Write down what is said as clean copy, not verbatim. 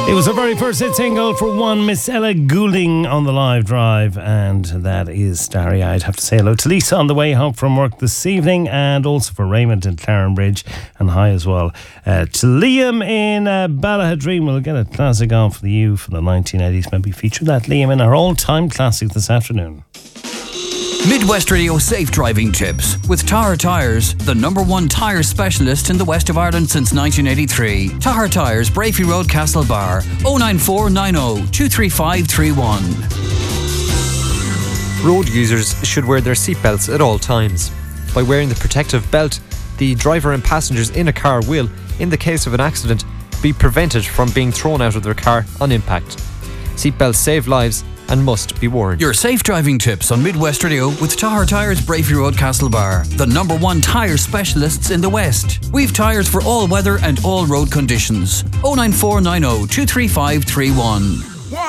It was her very first hit single for one Miss Ella Goulding on the live drive, and that is Starry Eyed. Have to say hello to Lisa on the way home from work this evening, and also for Raymond in Clarenbridge, and hi as well to Liam in Ballahadreen. We'll get a classic on for you from the 1980s, maybe feature that Liam in our all-time classic this afternoon. Midwest Radio Safe Driving Tips with Tahar Tyres, the #1 tyre specialist in the west of Ireland since 1983. Tahar Tyres, Brafey Road, Castlebar, 09490 23531. Road users should wear their seatbelts at all times. By wearing the protective belt, the driver and passengers in a car will, in the case of an accident, be prevented from being thrown out of their car on impact. Seatbelts save lives and must be worn. Your safe driving tips on Midwest Radio with Tahar Tyres, Brafey Road, Castlebar, the #1 tyre specialists in the West. We've tyres for all weather and all road conditions. 09490 23531.